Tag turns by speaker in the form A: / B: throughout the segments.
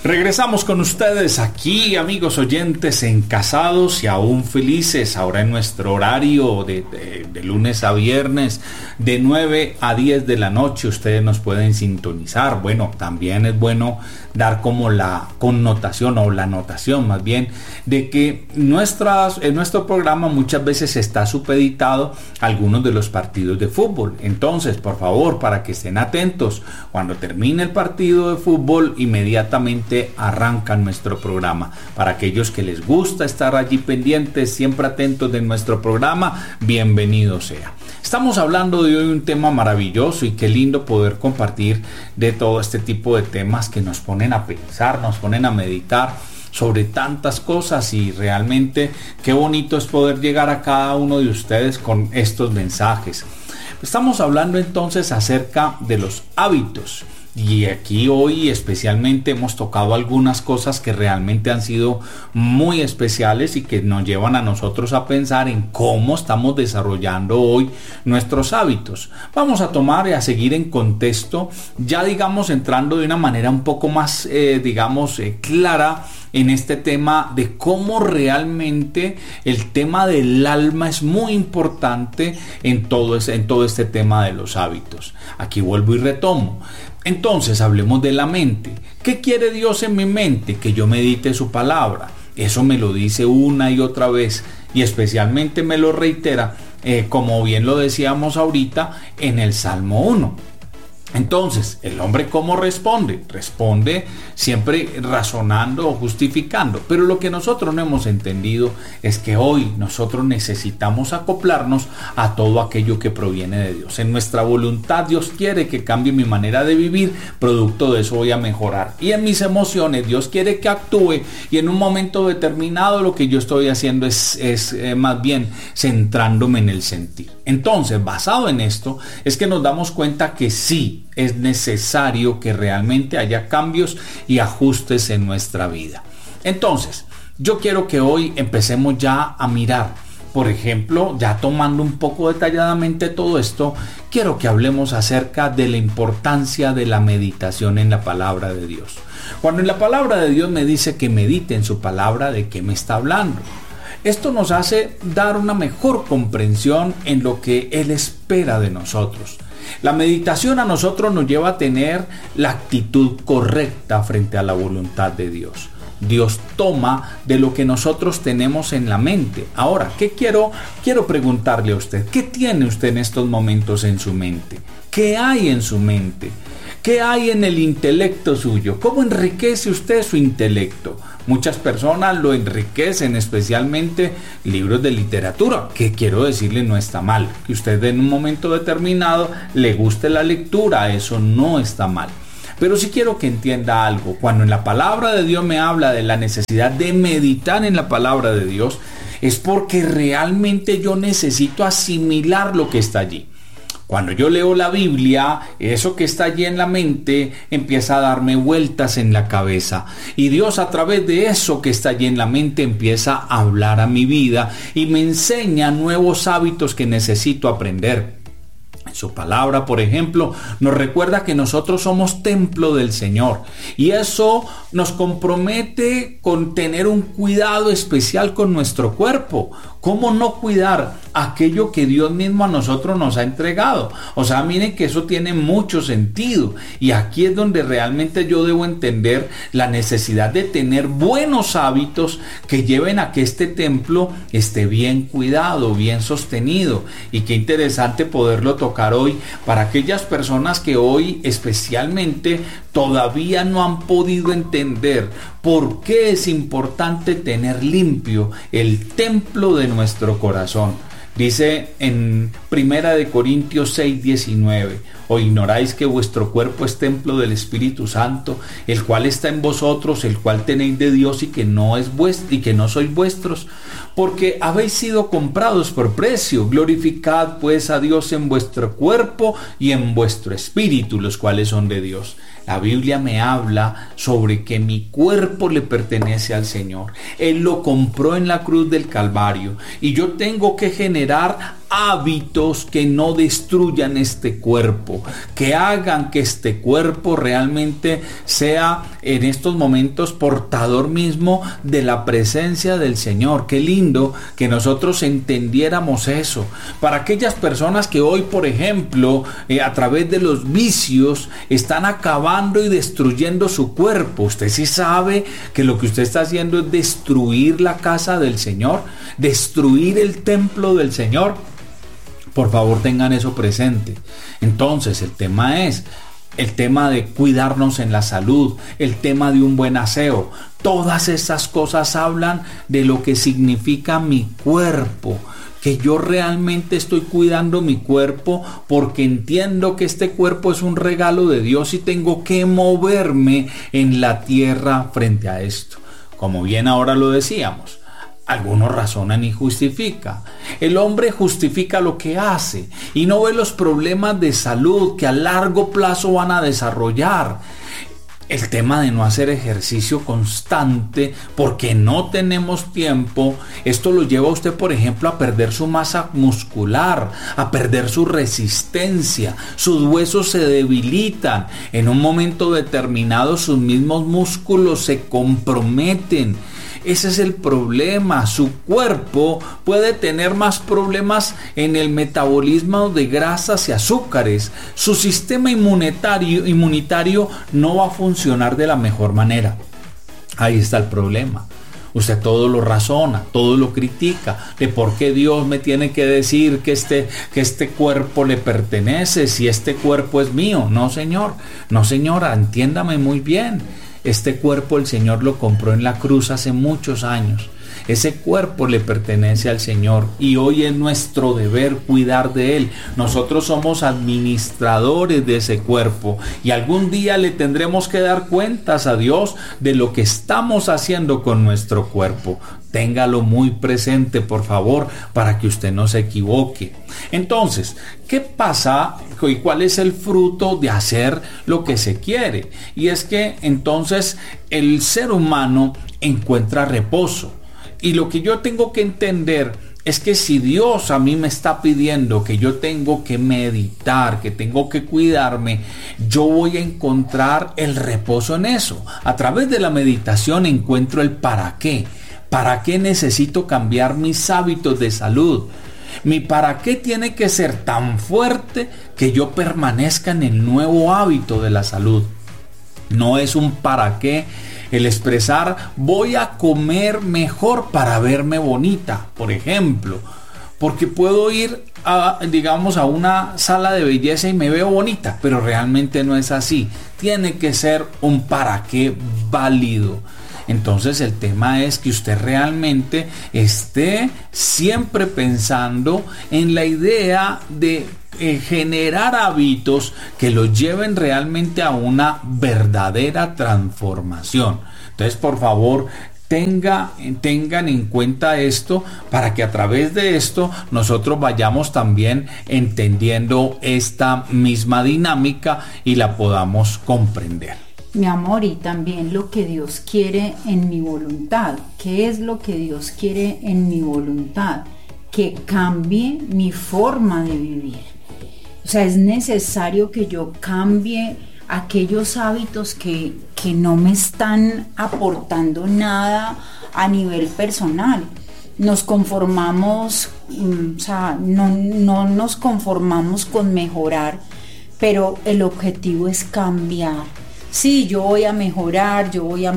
A: Regresamos con ustedes aquí, amigos oyentes, en Casados y Aún Felices, ahora en nuestro horario de lunes a viernes, de 9 a 10 de la noche. Ustedes nos pueden sintonizar. Bueno, también es bueno dar como la connotación o la anotación más bien de que en nuestro programa muchas veces está supeditado a algunos de los partidos de fútbol. Entonces, por favor, para que estén atentos, cuando termine el partido de fútbol, inmediatamente arranca nuestro programa. Para aquellos que les gusta estar allí pendientes, siempre atentos de nuestro programa, bienvenido sea. Estamos hablando de hoy un tema maravilloso y qué lindo poder compartir de todo este tipo de temas que nos ponen a pensar, nos ponen a meditar sobre tantas cosas, y realmente qué bonito es poder llegar a cada uno de ustedes con estos mensajes. Estamos hablando entonces acerca de los hábitos. Y aquí hoy especialmente hemos tocado algunas cosas que realmente han sido muy especiales y que nos llevan a nosotros a pensar en cómo estamos desarrollando hoy nuestros hábitos. Vamos a tomar y a seguir en contexto, ya digamos entrando de una manera un poco más clara en este tema de cómo realmente el tema del alma es muy importante en todo este tema de los hábitos. Aquí vuelvo y retomo. Entonces hablemos de la mente. ¿Qué quiere Dios en mi mente? Que yo medite su palabra. Eso me lo dice una y otra vez, y especialmente me lo reitera, como bien lo decíamos ahorita, en el Salmo 1. Entonces, ¿el hombre cómo responde? Responde siempre razonando o justificando. Pero lo que nosotros no hemos entendido es que hoy nosotros necesitamos acoplarnos a todo aquello que proviene de Dios. En nuestra voluntad Dios quiere que cambie mi manera de vivir, producto de eso voy a mejorar. Y en mis emociones Dios quiere que actúe, y en un momento determinado lo que yo estoy haciendo es más bien centrándome en el sentir. Entonces, basado en esto, es que nos damos cuenta que sí, es necesario que realmente haya cambios y ajustes en nuestra vida. Entonces, yo quiero que hoy empecemos ya a mirar, por ejemplo, ya tomando un poco detalladamente todo esto, quiero que hablemos acerca de la importancia de la meditación en la palabra de Dios. Cuando en la palabra de Dios me dice que medite en su palabra, ¿de qué me está hablando? Esto nos hace dar una mejor comprensión en lo que Él espera de nosotros. La meditación a nosotros nos lleva a tener la actitud correcta frente a la voluntad de Dios. Dios toma de lo que nosotros tenemos en la mente. Ahora, ¿qué quiero preguntarle a usted? ¿Qué tiene usted en estos momentos en su mente? ¿Qué hay en su mente? ¿Qué hay en el intelecto suyo? ¿Cómo enriquece usted su intelecto? Muchas personas lo enriquecen, especialmente libros de literatura, que quiero decirle no está mal. Que usted en un momento determinado le guste la lectura, eso no está mal. Pero sí quiero que entienda algo. Cuando en la palabra de Dios me habla de la necesidad de meditar en la palabra de Dios, es porque realmente yo necesito asimilar lo que está allí. Cuando yo leo la Biblia, eso que está allí en la mente empieza a darme vueltas en la cabeza. Y Dios, a través de eso que está allí en la mente, empieza a hablar a mi vida y me enseña nuevos hábitos que necesito aprender. En su palabra, por ejemplo, nos recuerda que nosotros somos templo del Señor, y eso nos compromete con tener un cuidado especial con nuestro cuerpo. ¿Cómo no cuidar aquello que Dios mismo a nosotros nos ha entregado? O sea, miren que eso tiene mucho sentido, y aquí es donde realmente yo debo entender la necesidad de tener buenos hábitos que lleven a que este templo esté bien cuidado, bien sostenido. Y qué interesante poderlo tocar hoy para aquellas personas que hoy especialmente todavía no han podido entender por qué es importante tener limpio el templo de nuestro corazón. Dice en 1 Corintios 6:19: ¿O ignoráis que vuestro cuerpo es templo del Espíritu Santo, el cual está en vosotros, el cual tenéis de Dios, y que no sois vuestros? Porque habéis sido comprados por precio. Glorificad pues a Dios en vuestro cuerpo y en vuestro espíritu, los cuales son de Dios. La Biblia me habla sobre que mi cuerpo le pertenece al Señor. Él lo compró en la cruz del Calvario, y yo tengo que generar hábitos que no destruyan este cuerpo, que hagan que este cuerpo realmente sea en estos momentos portador mismo de la presencia del Señor. Qué lindo que nosotros entendiéramos eso. Para aquellas personas que hoy, por ejemplo, a través de los vicios están acabando y destruyendo su cuerpo. Usted sí sabe que lo que usted está haciendo es destruir la casa del Señor, destruir el templo del Señor. Por favor, tengan eso presente. Entonces, el tema es el tema de cuidarnos en la salud, el tema de un buen aseo. Todas estas cosas hablan de lo que significa mi cuerpo, que yo realmente estoy cuidando mi cuerpo porque entiendo que este cuerpo es un regalo de Dios y tengo que moverme en la tierra frente a esto. Como bien ahora lo decíamos, algunos razonan y justifican. El hombre justifica lo que hace y no ve los problemas de salud que a largo plazo van a desarrollar. El tema de no hacer ejercicio constante porque no tenemos tiempo, esto lo lleva a usted, por ejemplo, a perder su masa muscular, a perder su resistencia, sus huesos se debilitan, en un momento determinado sus mismos músculos se comprometen. Ese es el problema. Su cuerpo puede tener más problemas en el metabolismo de grasas y azúcares. Su sistema inmunitario no va a funcionar de la mejor manera. Ahí está el problema. Usted todo lo razona, todo lo critica, de por qué Dios me tiene que decir que este cuerpo le pertenece, si este cuerpo es mío. No, señor, no, señora, entiéndame muy bien. Este cuerpo el Señor lo compró en la cruz hace muchos años. Ese cuerpo le pertenece al Señor y hoy es nuestro deber cuidar de él. Nosotros somos administradores de ese cuerpo y algún día le tendremos que dar cuentas a Dios de lo que estamos haciendo con nuestro cuerpo. Téngalo muy presente, por favor, para que usted no se equivoque. Entonces, ¿qué pasa y cuál es el fruto de hacer lo que se quiere? Y es que entonces el ser humano encuentra reposo. Y lo que yo tengo que entender es que si Dios a mí me está pidiendo que yo tengo que meditar, que tengo que cuidarme, yo voy a encontrar el reposo en eso. A través de la meditación encuentro el para qué. ¿Para qué necesito cambiar mis hábitos de salud? Mi para qué tiene que ser tan fuerte que yo permanezca en el nuevo hábito de la salud. No es un para qué el expresar voy a comer mejor para verme bonita, por ejemplo, porque puedo ir a una sala de belleza y me veo bonita, pero realmente no es así. Tiene que ser un para qué válido. Entonces el tema es que usted realmente esté siempre pensando en la idea de generar hábitos que lo lleven realmente a una verdadera transformación. Entonces, por favor, tengan en cuenta esto para que a través de esto nosotros vayamos también entendiendo esta misma dinámica y la podamos comprender.
B: Mi amor, y también lo que Dios quiere en mi voluntad. ¿Qué es lo que Dios quiere en mi voluntad? Que cambie mi forma de vivir. O sea, es necesario que yo cambie aquellos hábitos que no me están aportando nada a nivel personal. Nos conformamos, no nos conformamos con mejorar, pero el objetivo es cambiar. Sí, yo voy a mejorar,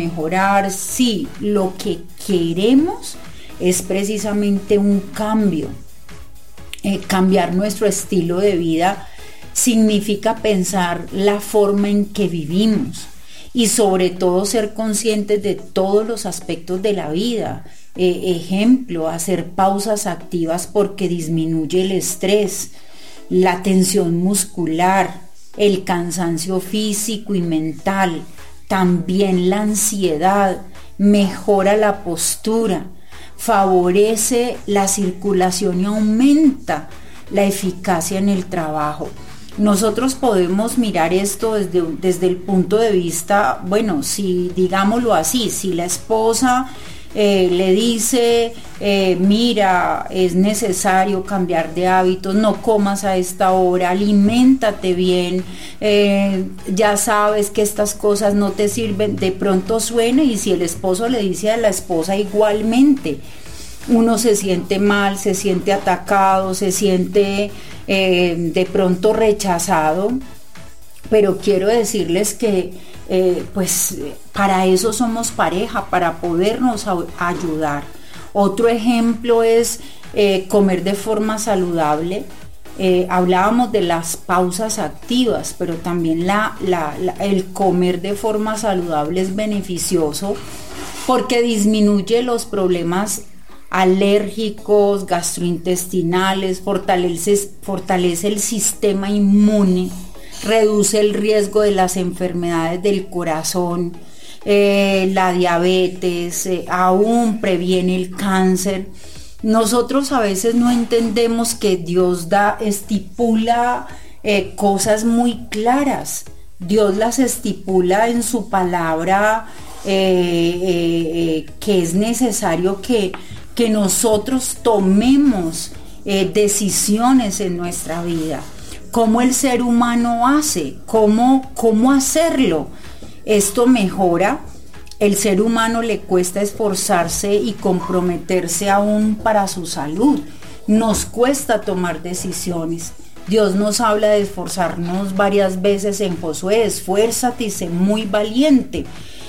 B: sí, lo que queremos es precisamente un cambio. Cambiar nuestro estilo de vida significa pensar la forma en que vivimos y sobre todo ser conscientes de todos los aspectos de la vida. Ejemplo, hacer pausas activas porque disminuye el estrés, la tensión muscular, el cansancio físico y mental, también la ansiedad, mejora la postura, favorece la circulación y aumenta la eficacia en el trabajo. Nosotros podemos mirar esto desde el punto de vista, bueno, si digámoslo así, si la esposa le dice, mira, es necesario cambiar de hábitos, no comas a esta hora, aliméntate bien, ya sabes que estas cosas no te sirven, de pronto suena, y si el esposo le dice a la esposa igualmente, uno se siente mal, se siente atacado, se siente de pronto rechazado, pero quiero decirles que pues para eso somos pareja, para podernos ayudar. Otro ejemplo es comer de forma saludable. Hablábamos de las pausas activas, pero también el comer de forma saludable es beneficioso porque disminuye los problemas alérgicos, gastrointestinales, fortalece el sistema inmune, reduce el riesgo de las enfermedades del corazón, la diabetes, aún previene el cáncer. Nosotros a veces no entendemos que Dios estipula cosas muy claras. Dios las estipula en su palabra, que es necesario que nosotros tomemos decisiones en nuestra vida. ¿Cómo el ser humano hace? ¿Cómo hacerlo? Esto mejora. El ser humano le cuesta esforzarse y comprometerse aún para su salud. Nos cuesta tomar decisiones. Dios nos habla de esforzarnos varias veces en Josué. Esfuérzate y sé muy valiente.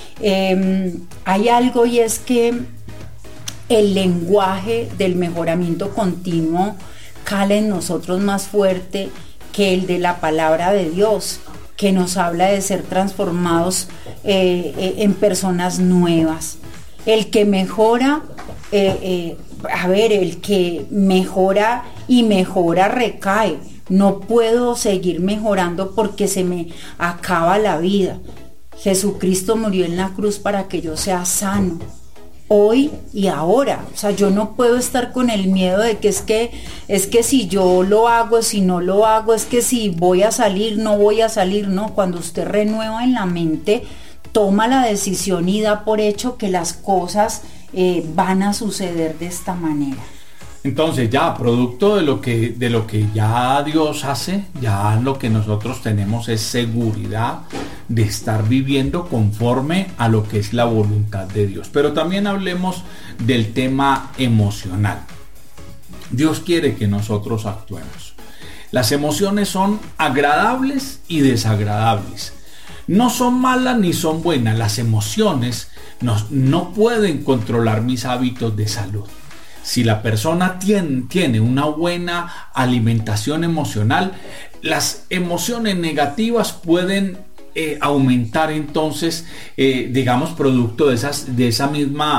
B: Hay algo, y es que el lenguaje del mejoramiento continuo cala en nosotros más fuerte que el de la palabra de Dios, que nos habla de ser transformados en personas nuevas. El que mejora, el que mejora y mejora recae. No puedo seguir mejorando porque se me acaba la vida. Jesucristo murió en la cruz para que yo sea sano, hoy y ahora. O sea, yo no puedo estar con el miedo de que es que si yo lo hago, si no lo hago, es que si voy a salir, no voy a salir. No, cuando usted renueva en la mente, toma la decisión y da por hecho que las cosas van a suceder de esta manera.
A: Entonces ya, producto de lo que ya Dios hace, ya lo que nosotros tenemos es seguridad de estar viviendo conforme a lo que es la voluntad de Dios. Pero también hablemos del tema emocional. Dios quiere que nosotros actuemos. Las emociones son agradables y desagradables. No son malas ni son buenas. Las emociones no pueden controlar mis hábitos de salud. Si la persona tiene una buena alimentación emocional, las emociones negativas pueden aumentar entonces, digamos, producto de esas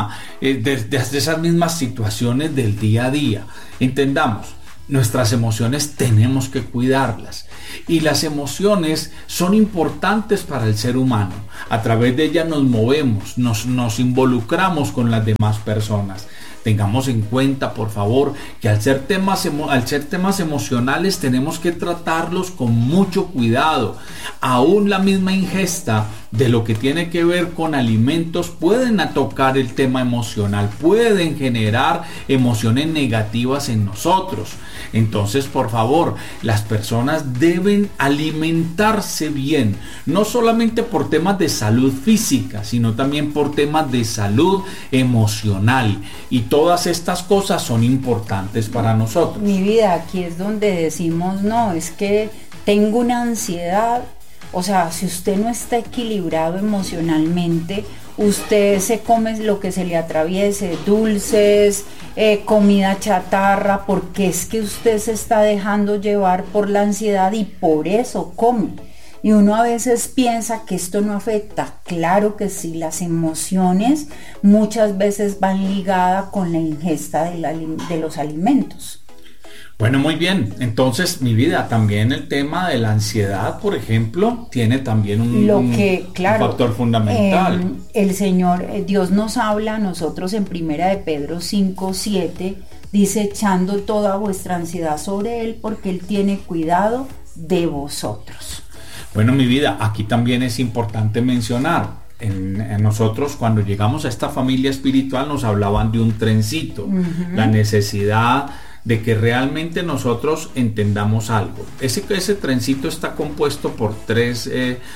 A: mismas situaciones del día a día. Entendamos, nuestras emociones tenemos que cuidarlas. Y las emociones son importantes para el ser humano. A través de ellas nos movemos, nos involucramos con las demás personas. Tengamos en cuenta, por favor, que al ser temas emocionales tenemos que tratarlos con mucho cuidado. Aún la misma ingesta de lo que tiene que ver con alimentos pueden tocar el tema emocional, pueden generar emociones negativas en nosotros. Entonces, por favor, las personas deben alimentarse bien, no solamente por temas de salud física, sino también por temas de salud emocional. Y todas estas cosas son importantes para nosotros.
B: Mi vida, aquí es donde decimos, no, es que tengo una ansiedad. O sea, si usted no está equilibrado emocionalmente, usted se come lo que se le atraviese, dulces, comida chatarra, porque es que usted se está dejando llevar por la ansiedad y por eso come. Y uno a veces piensa que esto no afecta. Claro que sí, las emociones muchas veces van ligadas con la ingesta de los alimentos.
A: Bueno, muy bien. Entonces, mi vida, también el tema de la ansiedad, por ejemplo, tiene también un factor fundamental.
B: El Señor, Dios nos habla a nosotros en 1 de Pedro 5:7, dice, echando toda vuestra ansiedad sobre Él, porque Él tiene cuidado de vosotros.
A: Bueno, mi vida, aquí también es importante mencionar, en nosotros cuando llegamos a esta familia espiritual nos hablaban de un trencito, la necesidad de que realmente nosotros entendamos algo. Ese trencito está compuesto por tres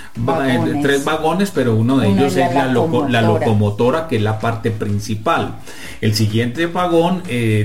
A: vagones, pero uno de ellos es la locomotora, que es la parte principal. El siguiente vagón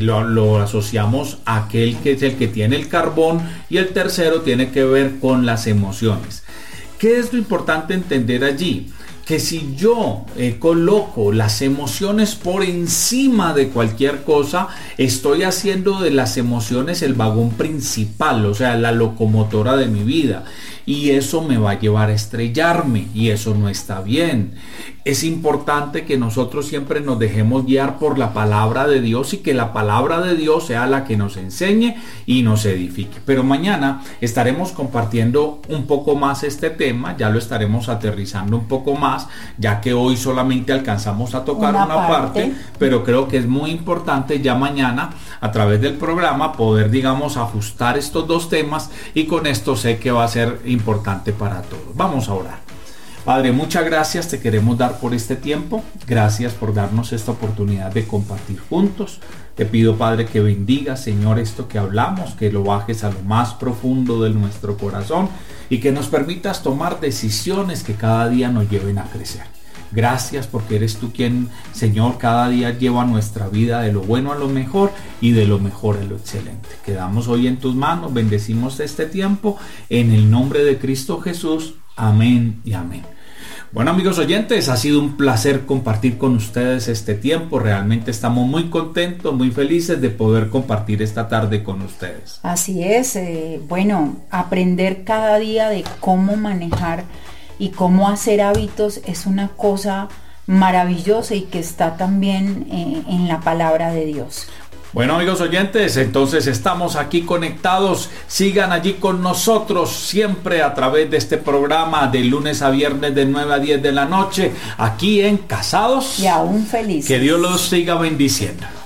A: lo asociamos a aquel que es el que tiene el carbón, y el tercero tiene que ver con las emociones. ¿Qué es lo importante entender allí? Que si yo coloco las emociones por encima de cualquier cosa, estoy haciendo de las emociones el vagón principal, o sea, la locomotora de mi vida. Y eso me va a llevar a estrellarme, y eso no está bien. Es importante que nosotros siempre nos dejemos guiar por la palabra de Dios, y que la palabra de Dios sea la que nos enseñe y nos edifique. Pero mañana estaremos compartiendo un poco más este tema, ya lo estaremos aterrizando un poco más, ya que hoy solamente alcanzamos a tocar una parte, pero creo que es muy importante ya mañana a través del programa poder, digamos, ajustar estos dos temas, y con esto sé que va a ser importante para todos. Vamos a orar. Padre, muchas gracias te queremos dar por este tiempo. Gracias por darnos esta oportunidad de compartir juntos. Te pido, Padre, que bendigas, Señor, esto que hablamos, que lo bajes a lo más profundo de nuestro corazón, y que nos permitas tomar decisiones que cada día nos lleven a crecer. Gracias porque eres tú quien, Señor, cada día lleva nuestra vida de lo bueno a lo mejor, y de lo mejor a lo excelente. Quedamos hoy en tus manos, bendecimos este tiempo en el nombre de Cristo Jesús. Amén y amén. Bueno, amigos oyentes, ha sido un placer compartir con ustedes este tiempo. Realmente estamos muy contentos, muy felices de poder compartir esta tarde con ustedes.
B: Así es, bueno, aprender cada día de cómo manejar y cómo hacer hábitos es una cosa maravillosa, y que está también en la palabra de Dios.
A: Bueno, amigos oyentes, entonces estamos aquí conectados. Sigan allí con nosotros siempre a través de este programa de lunes a viernes de 9 a 10 de la noche, aquí en Casados
B: y Aún Felices.
A: Que Dios los siga bendiciendo.